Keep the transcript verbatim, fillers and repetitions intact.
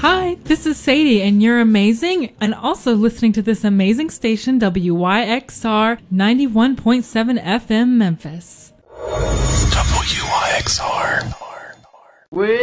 Hi, this is Sadie, and you're amazing, and also listening to this amazing station, W Y X R ninety-one point seven F M Memphis. W Y X R. We